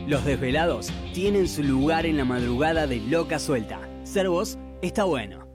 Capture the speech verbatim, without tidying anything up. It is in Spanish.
Los desvelados tienen su lugar en la madrugada de Loca Suelta. Ser vos está bueno.